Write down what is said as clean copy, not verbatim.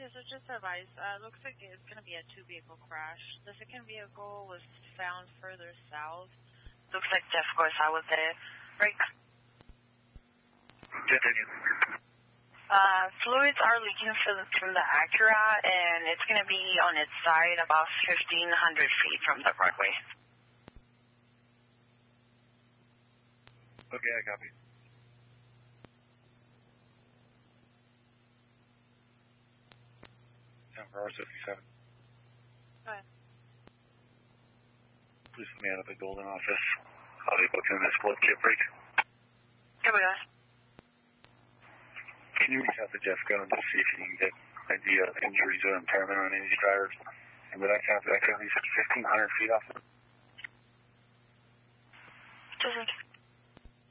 Yeah, so just advice. Looks like it's going to be a two-vehicle crash. The second vehicle was found further south. Looks like Jeff goes out with it. Right. Continue. Fluids are leaking from the Acura, and it's going to be on its side about 1,500 feet from the roadway. Okay, I copy. San Francisco 57. Go ahead. Please put me out of the Golden office. I'll be booking this split chip break. Here we go. Can you reach out to Jessica and just see if you can get an idea of injuries or impairment on any of these drivers? And with that count, at least 1,500 feet off. Doesn't